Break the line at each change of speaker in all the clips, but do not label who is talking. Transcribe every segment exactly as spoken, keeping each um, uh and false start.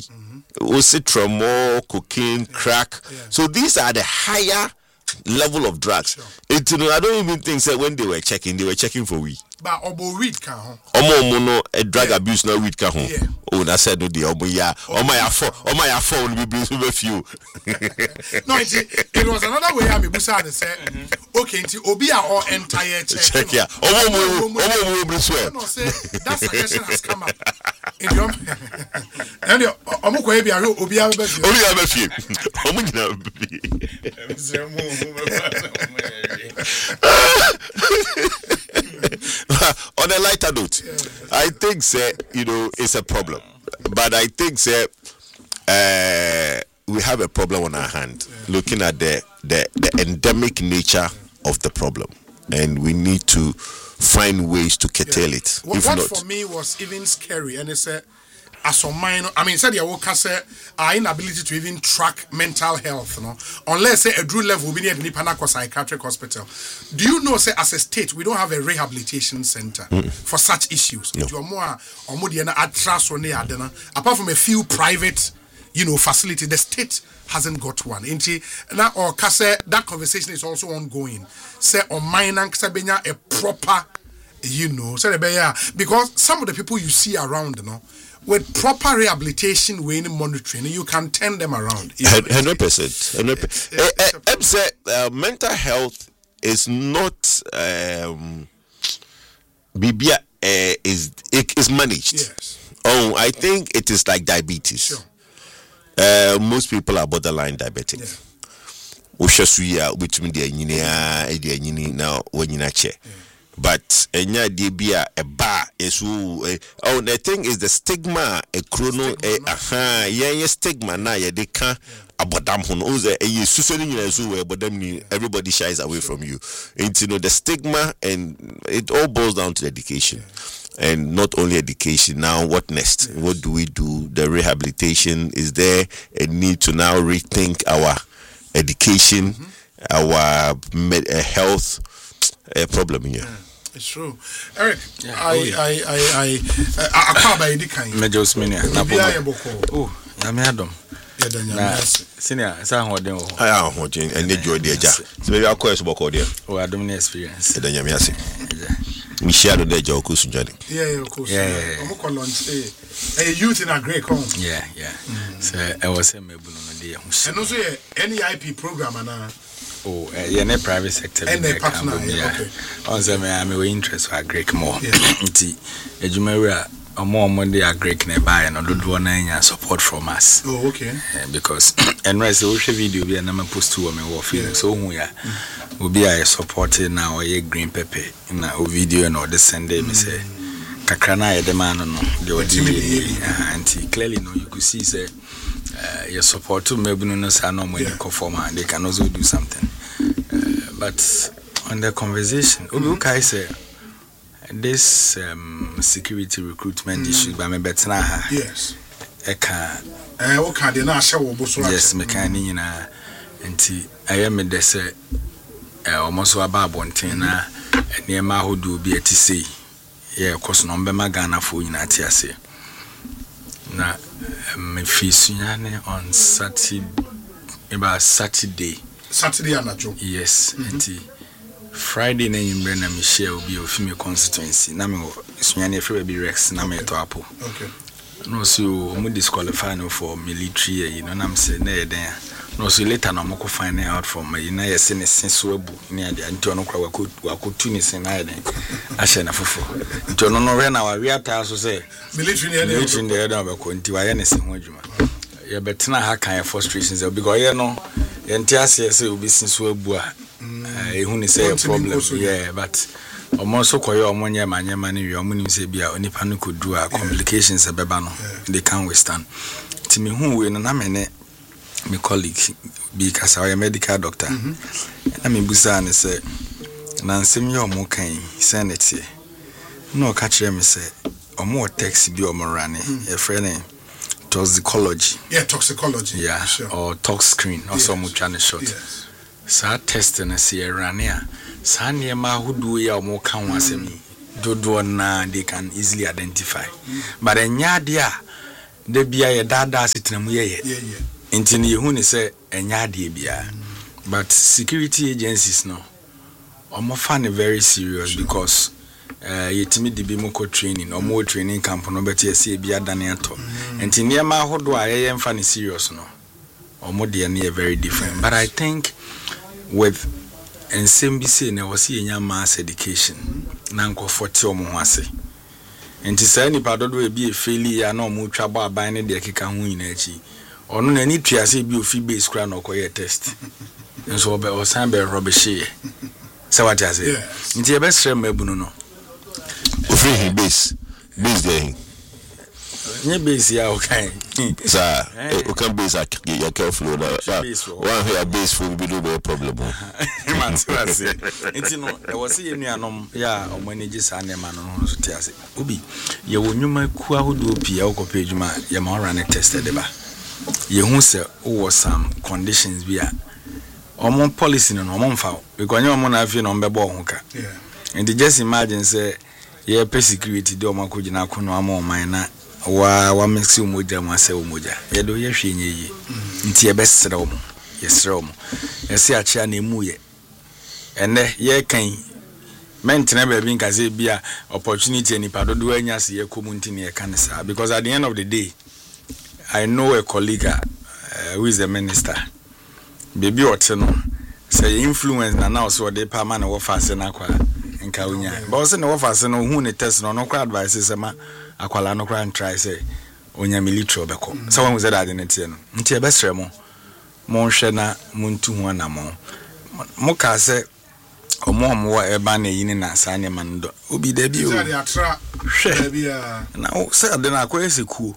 Ocetromol, cocaine, crack.
Yeah.
So these are the higher level of drugs.
Sure.
It, you know, I don't even think that when they were checking, they were checking for weed.
But obo weed can ho.
Omo mono a drug yeah. abuse no weed can ho.
Yeah.
Oh, that said no the omo ya. Oh my afo, oh my afo will be bring some few.
No, it, it was another way I me busa and say, okay, nti obi a or entire check.
Check yeah. Omo mo, omo mo bring swear.
No, say that suggestion has come up. In your and your omo ko e bia obi a be few.
Obi a be few. Omo nyina be. On a lighter note, I think say you know it's a problem, but I think say uh, we have a problem on our hand. Looking at the the, the endemic nature of the problem, and we need to find ways to curtail
yeah.
it.
What,
if
what
not,
for me was even scary, and it's a as a minor, I mean, said the worker say our inability to even track mental health, no, unless say a drew level we need Nipanako Psychiatric Hospital. Do you know, say as a state we don't have a rehabilitation center mm. for such issues?
No.
You are more or more than a apart from a few private, you know, facility, the state hasn't got one. Inti now or kase that conversation is also ongoing. Say on minor a proper, you know, say because some of the people you see around, you know. With proper rehabilitation, way in monitoring, you can turn them around.
Hundred percent. Hundred percent. Mental health is not um, Bibia uh, is it is managed.
Yes.
Oh, I think it is like diabetes.
Sure.
Uh, most people are borderline diabetic.
Yeah.
Ushasuya between the engineer, the engineer now when you check. But enya debia a bar is who oh the thing is the stigma a chrono a aha yeah stigma na ya de kan abodam ho no ze e susoni nyina so we abodam ni everybody shies away from you. And you know the stigma, and it all boils down to education. And not only education, now what next? Yes. What do we do? The rehabilitation is there, a need to now rethink our education, mm-hmm. our med- uh, health uh, problem here. Yeah.
It's true. Eric, yeah, I, oh, yeah. I, I, I, I, I, I, I, I,
Major Sminia,
oh,
I'm Adam. Senior, it's a holding.
I am holding and enjoy the jar. So maybe I'll call us about Cordia.
Oh, I don't experience.
Then you may say, we share the joke, who's Johnny.
Yeah, of course. Yeah, yeah. A youth in a great home.
Yeah, yeah. So I was a mebul on the day.
And also, any I P program, and
oh, yeah, no private sector.
And the partner, yeah. Okay.
Also, I'm very interested for a great more. Yeah. Ejumera, a more Monday a great nearby and a good one and support from us.
Oh, okay.
Uh, because and right, so video be a number post to me warfare. So we are will be a supporting now a green pepper in a video and all the Sunday. Me say, Kakrana, the man, no, the and clearly, no, you could see, say, uh, your support to Mebunos are no when you conform and they can also do something. Uh, but on the conversation, Ubukai say, this um, security recruitment mm. issue by me better.
Yes.
Eka.
Eh, o ka de na ahye wo bo so.
Yes, me kan ni nyina. Enti aye me de se eh omoso aba abonten na niema hodo bi atisei. Ye koso no mbema Ghana fo nyina atiase. Na me fisunyane on Saturday about Saturday.
Saturday anajo.
Yes, mm-hmm. Enti Friday na yimbre na me share obi of me constituency na me sunyane free be Rex na me to apo.
Okay.
No so mo disqualify no for military, you know na me say na e den. No so later na mo ko find out from me na yes ne senso abu na de anti ono kwa wakotu ni sen na den. Ahye na fofo. Nti ono no re na wa wi ata so say
military ne
de military ne de ba ko nti wa ye ne sen ho adwuma. Ye betena ha kan frustrations because ye no ye nti ase say obi senso abu a ehun ni say problem. Yeah, but almost koye omonye manyema ne wi omunim say bia onipa no kodu a complications ebeba no they can withstand. Ti me hu we no na me ne my colleague because I am a medical doctor. Mm-hmm. Na me busa ne say na nsem ye omo kan send it here. No catch me say omo text bi omo rane e friend toxicology.
Yeah, toxicology.
Yeah,
sure.
Or tox screen or
yes.
some channel shot.
Yes.
Sa test na say rane a sa niema hudu ya omo kan wasemi dodo na they can easily identify. Mm. But enya dia de bia ye dada asetenamu ye ye
yeah yeah
enti ne yehu ne se enya ade bia but security agencies no omo fa ne very serious sure. because uh yetimi de bi moko training omo training camp no beti ese e bia dane ato enti niema ahodo a ye mfa ne serious no omo de ne very different yes. But I think with ensem bi say na wose yenya mass education na nkofo te omo ho ase enti say ni padodo e bi e faili ya na omo twa ba aban ne de keka ho nyina achi ono na ni tuase bi ofi base kra na okoye test nso obe osan be robeshe say what you say nti e be sre mabunu no
ofi base base there
nye base ya okay
sir o can base ya careful na one here base for be no problem
man say nti no e was ye nuanom ya o manage sa na ma no so tiase obi ye wonwuma ku ahodo opi ya okopa adwuma ye ma run tested ba ye hu se o some conditions bi a omo policy no omo mfa because nye omo na afi no mbebo ho ka yeah and just imagine say ye pe security de omo akogina kono ama oman na wa wa mixi umoja mwase umoja ye do ye hwe nye yi nti ye besere omo ye sere omo ye se achia na emu ye ene ye kan mentene ba bi nkaze bia opportunity ni padodo anya se ye community ne ye kan sa because at the end of the day I know a colleague uh, who is a minister baby oteno say influence na now so de pa ma na wo fa se na kwa nka unya but say na wo fa se no hu ne test no no kwa advice say ma akwala no kwa try say onya military obeko say won say that ne tie no nti e besre mo mo hwe na mo ntu ho na mo mo ka say omo omo wa e ba na yi ni na sa ne man do obi da bi o hwe bia na o say ade na akwa esekuo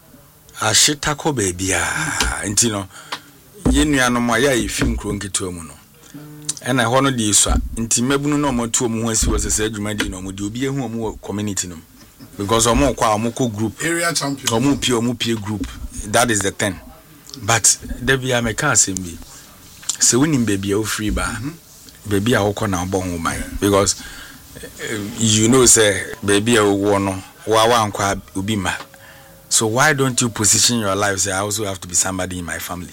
ashita ko bebia nti no yenua mo ya yefim kro nketo mu no ena ho no di so nti mabunu no mo tuo mu ho asi wo sese adwuma di no mo di obi ehu mo community no because omo kwa omo ko group
area champion
omo pie omo pie group that is the thing but there be am ka assembly se woni bebia o free ba bebia wo ko na obo ho man because uh, you know say bebia wo no wa wa nkwa obi ma. So why don't you position your life say I also have to be somebody in my family?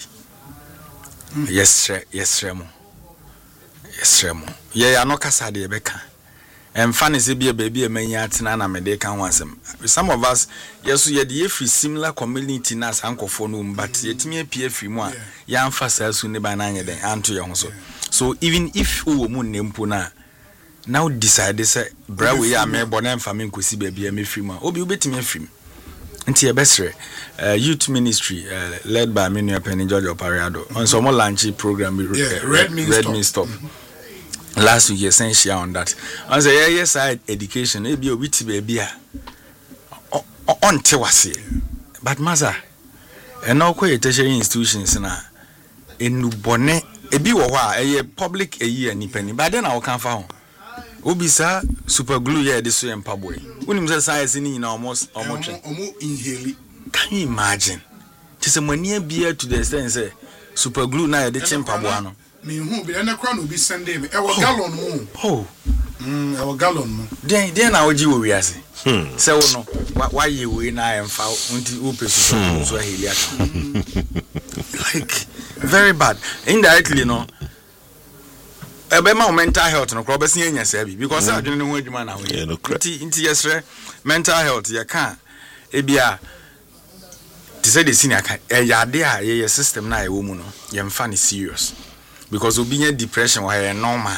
Mm. Yes, yes, Remo. Yes, Remo. Yeah, I no kasa de beka. And funny say be a baby a menya tina na me de kan wansem. Some of us yes we dey free similar community na sanko for no but yetimi apie free mu a ya amfa sa su ne ba na anye den anto ye ho so. So even if wo mu nempo na now decide say bra we ya me bona mfa me nkosi baby a me free mu obi obetimi free. Nti ebesre uh, youth ministry uh, led by Minu Penny George Opariado on some launch program
yeah,
uh,
Red Mean
Red
Stop,
Mean Stop. Mm-hmm. Last week essential on that on say yeah yes I education e be obi ti baby a on te wase but maza e na okwa tertiary institutions na enu bone e bi wo ho a e public e yi ani pani but then I can fa Obisa super glue yeah this way and pabwe. Unim say science ni na almost almost
omo inhale.
Can you imagine? Just a money beer to the extent say super glue na the chin pabwa no.
Me hu be na kra no be send me. E wo gallon mo.
Oh.
Mm, e wo gallon mo.
Den den na oji wo wiase. Hmm. Say wo no why ye we na emfa unti ope super so heli aka. Like very bad. Indirectly no. Ebema mental health no kro besi anya sabi because mm. adwene ho adwuma na ho ye nti nti yesre mental health ye ka ebia ti say the senior ka e yade a ye system na e wo mu no ye mfa ne serious because obi nya depression wa ye normal